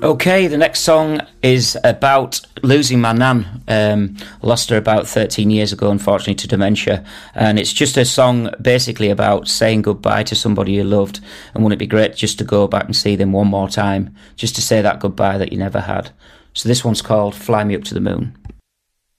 Okay, the next song is about losing my nan. Lost her about 13 years ago, unfortunately, to dementia. And it's just a song basically about saying goodbye to somebody you loved. And wouldn't it be great just to go back and see them one more time, just to say that goodbye that you never had. So this one's called Fly Me Up to the Moon.